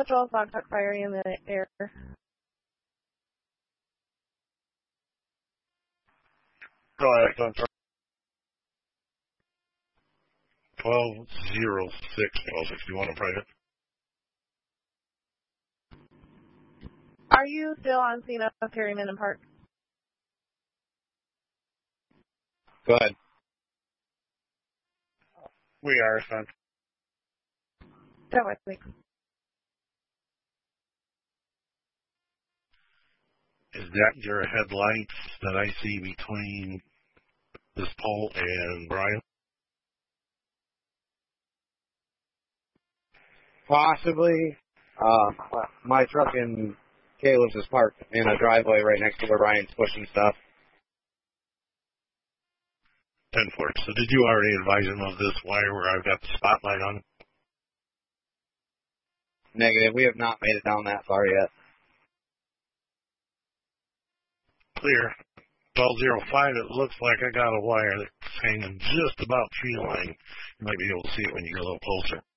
Joel Fogtalk firing in the air. Go ahead, Control. 1206, 1261 on private. Are you still on scene of Perryman and Park? Go ahead. We are, son. Go with me. Is that your headlights that I see between this pole and Brian? Possibly. My truck and Caleb's is parked in a driveway right next to where Brian's pushing stuff. 10-4. So did you already advise him of this wire where I've got the spotlight on? Negative. We have not made it down that far yet. Clear. 1205, it looks like I got a wire that's hanging just about tree line. You might be able to see it when you get a little closer.